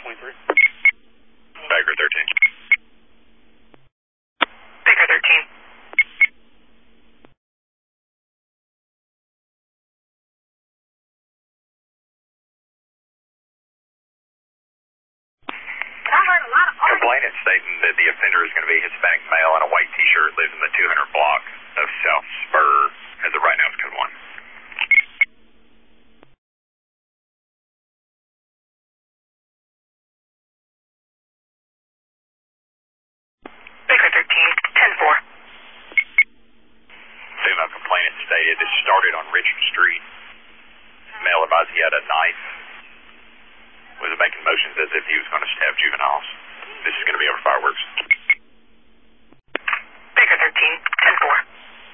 23. Baker 13. Baker 13. Complainant stating that the offender is going to be a Hispanic male in a white t-shirt, lives in the 200 block of South Spur, as of right now it's code 1. Baker 13, 10-4. Female complainant stated it started on Richard Street. Male advised he had a knife, was making motions as if he was going to stab juveniles. This is going to be over fireworks. Baker 13.